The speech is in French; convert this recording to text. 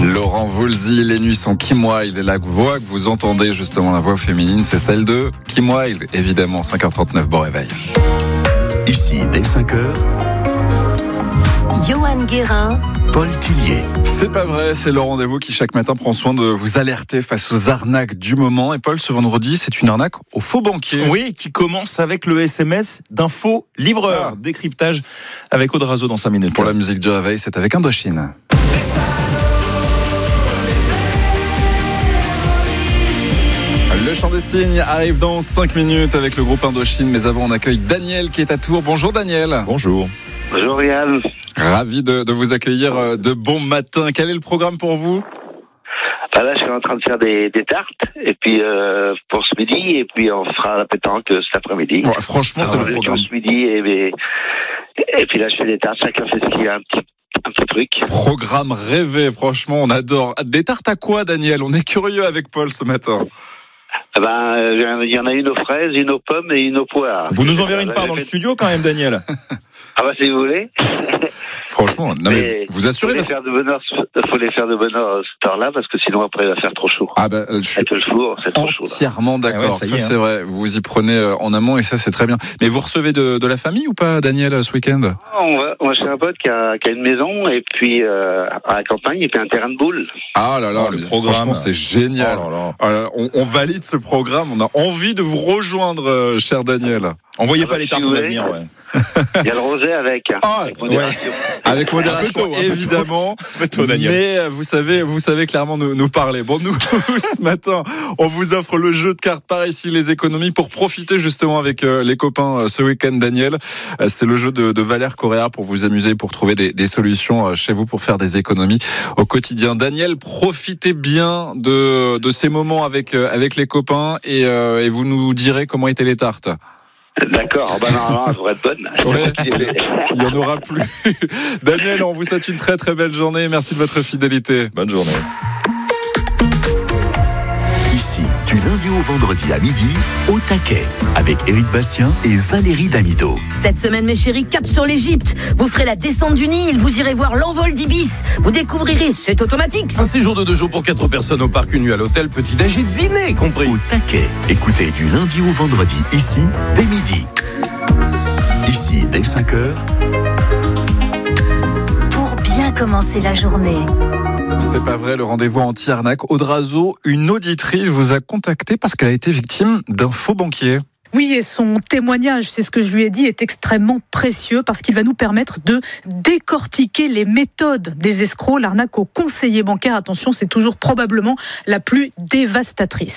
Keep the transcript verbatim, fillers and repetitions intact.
Laurent Voulzy, les nuits sont Kim Wilde. Et la voix que vous entendez, justement, la voix féminine, c'est celle de Kim Wilde, évidemment. cinq heures trente-neuf, bon réveil. Ici, dès cinq heures, Johan Guérin, Paul Tillier. C'est pas vrai, c'est le rendez-vous qui chaque matin prend soin de vous alerter face aux arnaques du moment. Et Paul, ce vendredi, c'est une arnaque aux faux banquiers. Oui, qui commence avec le S M S d'un faux livreur. Ah. Décryptage avec Audrazo dans cinq minutes. Pour la musique du réveil, c'est avec Indochine. Le chant des signes arrive dans cinq minutes avec le groupe Indochine. Mais avant, on accueille Daniel qui est à Tours. Bonjour Daniel. Bonjour. Bonjour Yann. Ravi de, de vous accueillir de bon matin. Quel est le programme pour vous ? Ah là, je suis en train de faire des, des tartes, et puis euh, pour ce midi, et puis on fera la pétanque cet après-midi. Ouais, franchement, c'est Alors, le programme. Ce midi, et, et, et puis là, je fais des tartes. Chacun fait ce qu'il a, un petit, un petit truc. Programme rêvé, franchement, on adore. Des tartes à quoi, Daniel ? On est curieux avec Paul ce matin. Ah ben, il y en a une aux fraises, une aux pommes et une aux poires. Vous nous enverrez une Là, part j'ai dans le fait- studio quand même, Daniel. Ah bah si vous voulez. Franchement, non mais, vous assurez faut les parce... faire de bonne heure, faut les faire de bonne heure cette heure-là, parce que sinon après il va faire trop chaud. Ah bah, je suis Avec le four, c'est trop chaud. Là. entièrement d'accord. Ah ouais, ça ça y est, c'est hein. vrai. Vous vous y prenez euh, en amont et ça c'est très bien. Mais vous recevez de, de la famille ou pas, Daniel, ce week-end ? On va, on va chez un pote qui a, qui a une maison et puis euh, à la campagne et puis un terrain de boules. Ah là là, Oh, le mais programme. franchement c'est génial. Oh là là. Ah là, on, on valide ce programme. On a envie de vous rejoindre, euh, cher Daniel. Envoyez Ah pas bah, les si tartes vous à voulez. venir, ouais. Il y a le rosé avec. Ah, avec modération. Avec modération, Un peu tôt, un peu tôt. évidemment. Fais-toi, Daniel. Mais euh, vous savez, vous savez clairement nous, nous parler. Bon, nous, ce matin, on vous offre le jeu de cartes par ici, les économies, pour profiter justement avec euh, les copains euh, ce week-end, Daniel. Euh, c'est le jeu de, de Valère Correa pour vous amuser, pour trouver des, des solutions euh, chez vous pour faire des économies au quotidien. Daniel, profitez bien de, de ces moments avec, euh, avec les copains et, euh, et vous nous direz comment étaient les tartes. D'accord, bah non, non, elle devrait être bonne. Ouais. Il n'y en aura plus. Daniel, on vous souhaite une très très belle journée. Merci de votre fidélité. Bonne journée. Ici, du lundi au vendredi à midi, au taquet, avec Éric Bastien et Valérie Damido. cette semaine mes chéris, cap sur l'Égypte. Vous ferez la descente du Nil, vous irez voir l'envol d'Ibis. Vous découvrirez, c'est automatique. Un séjour de deux jours pour quatre personnes au parc, une nuit à l'hôtel, petit-déj et dîner compris. Au taquet, écoutez du lundi au vendredi, ici, dès midi. Ici, dès cinq heures, Pour bien commencer la journée. C'est pas vrai, le rendez-vous anti-arnaque. Audrazo, une auditrice vous a contacté parce qu'elle a été victime d'un faux banquier. Oui, et son témoignage, c'est ce que je lui ai dit, est extrêmement précieux parce qu'il va nous permettre de décortiquer les méthodes des escrocs. L'arnaque au conseiller bancaire, attention, c'est toujours probablement la plus dévastatrice.